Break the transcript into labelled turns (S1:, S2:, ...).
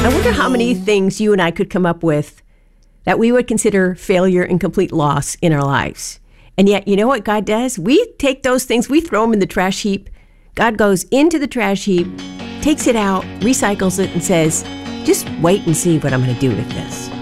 S1: I wonder how many things you and I could come up with that we would consider failure and complete loss in our lives. And yet, you know what God does? We take those things, we throw them in the trash heap. God goes into the trash heap, takes it out, recycles it, and says, just wait and see what I'm going to do with this.